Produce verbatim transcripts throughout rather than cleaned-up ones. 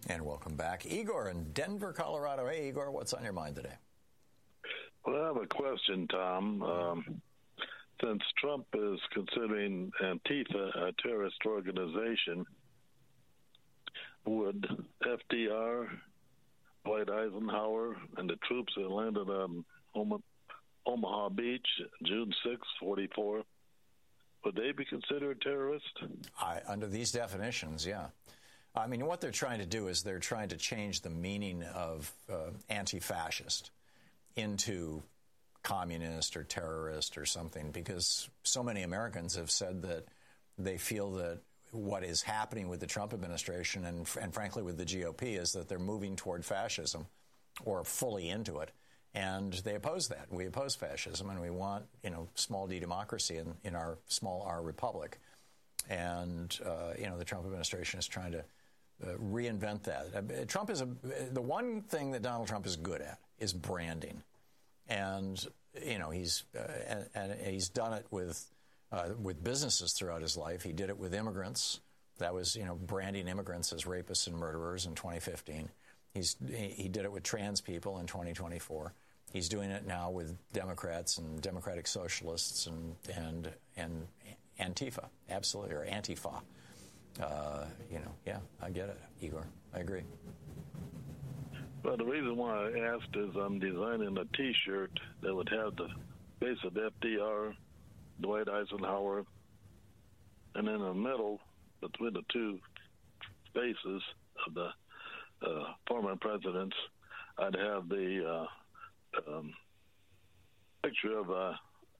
And welcome back. Igor in Denver, Colorado. Hey, Igor, what's on your mind today? Well, I have a question, Tom. Um, since Trump is considering Antifa a terrorist organization, would F D R, Dwight Eisenhower, and the troops that landed on Omaha Beach June sixth, forty-four, would they be considered terrorists? I, under these definitions, yeah. I mean, what they're trying to do is they're trying to change the meaning of uh, anti-fascist into communist or terrorist or something, because so many Americans have said that they feel that what is happening with the Trump administration and, and frankly with the G O P is that they're moving toward fascism or fully into it. And they oppose that. We oppose fascism, and we want, you know, small d democracy in, in our small r republic. And, uh, you know, the Trump administration is trying to Uh, reinvent that. Uh, Trump is a, the one thing that Donald Trump is good at is branding, and you know he's uh, and, and he's done it with uh, with businesses throughout his life. He did it with immigrants. That was you know branding immigrants as rapists and murderers in twenty fifteen. He's he, he did it with trans people in twenty twenty-four. He's doing it now with Democrats and Democratic Socialists and and and Antifa, absolutely, or Antifa. Uh, you know, yeah, I get it, Igor. I agree. Well, the reason why I asked is I'm designing a T-shirt that would have the face of F D R, Dwight Eisenhower, and in the middle, between the two faces of the uh, former presidents, I'd have the uh, um, picture of a,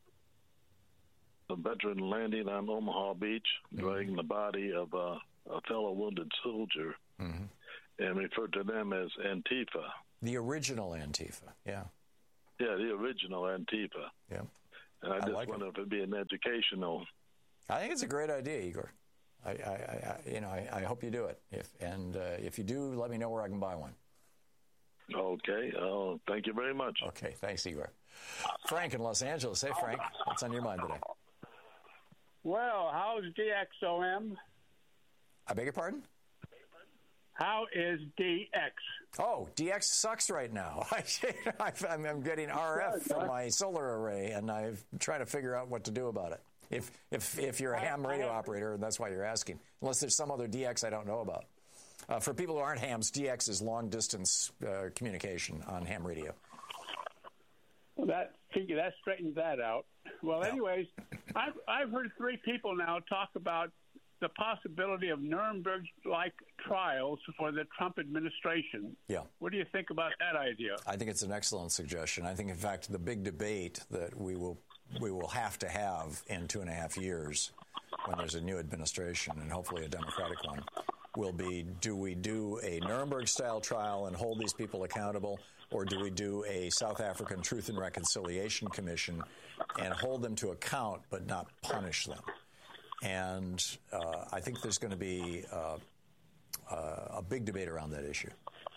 a veteran landing on Omaha Beach, mm-hmm. dragging the body of a, a fellow wounded soldier, mm-hmm. and refer to them as Antifa. The original Antifa, yeah. Yeah, the original Antifa. Yeah. And I just I like wonder it. if it'd be an educational. I think it's a great idea, Igor. I, I, I you know, I, I hope you do it. If and uh, if you do, let me know where I can buy one. Okay. Oh, thank you very much. Okay. Thanks, Igor. Frank in Los Angeles. Hey, Frank. What's on your mind today? Well, how's D X O M? I beg your pardon? How is D X? Oh, D X sucks right now. I'm, I'm getting R F from my solar array, and I'm trying to figure out what to do about it. If if if you're a ham radio operator, and that's why you're asking, unless there's some other D X I don't know about. Uh, for people who aren't hams, D X is long-distance uh, communication on ham radio. Well, that figure that straightens that out. Well, no. anyways, I've I've heard three people now talk about the possibility of Nuremberg-like trials for the Trump administration. Yeah. What do you think about that idea? I think it's an excellent suggestion. I think, in fact, the big debate that we will we will have to have in two and a half years when there's a new administration, and hopefully a Democratic one, will be, do we do a Nuremberg-style trial and hold these people accountable, or do we do a South African Truth and Reconciliation Commission and hold them to account but not punish them? And uh, I think there's going to be uh, uh, a big debate around that issue.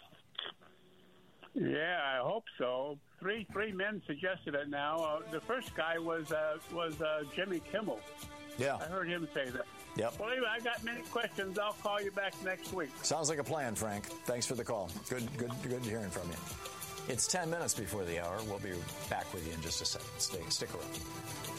Yeah, I hope so. Three three men suggested it now. Uh, the first guy was uh, was uh, Jimmy Kimmel. Yeah. I heard him say that. Yep. Well, anyway, I got many questions. I'll call you back next week. Sounds like a plan, Frank. Thanks for the call. Good, good, good hearing from you. It's ten minutes before the hour. We'll be back with you in just a second. Stay, stick around.